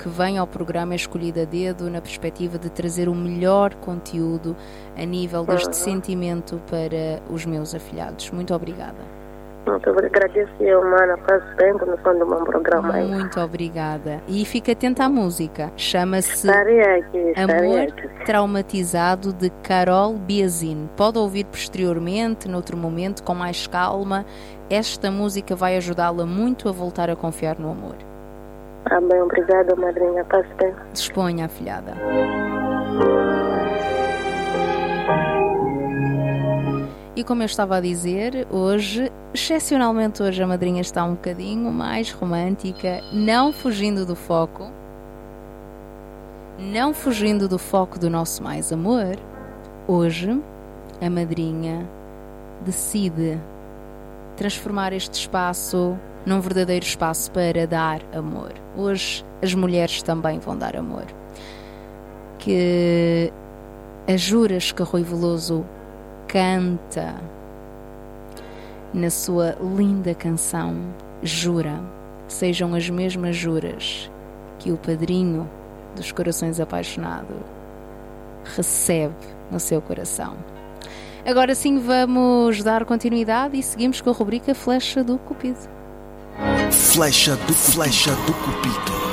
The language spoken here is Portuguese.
que vem ao programa Escolhido a Dedo na perspectiva de trazer o melhor conteúdo a nível deste sentimento para os meus afilhados. Muito obrigada. Muito agradeço, Mana. Faz tempo no fundo do meu programa. Muito obrigada. E fica atenta à música. Chama-se Amor Traumatizado, de Carol Biazin. Pode ouvir posteriormente, noutro momento, com mais calma. Esta música vai ajudá-la muito a voltar a confiar no amor. Bem, obrigada, madrinha. Faz tempo. Disponha, afilhada. E como eu estava a dizer, hoje, excepcionalmente hoje, a madrinha está um bocadinho mais romântica, não fugindo do foco do nosso mais amor. Hoje, a madrinha decide transformar este espaço num verdadeiro espaço para dar amor. Hoje, as mulheres também vão dar amor. Que as juras que Rui Veloso canta na sua linda canção Jura, sejam as mesmas juras que o padrinho dos corações apaixonados recebe no seu coração. Agora sim, vamos dar continuidade e seguimos com a rubrica Flecha do Cupido. Flecha do Cupido.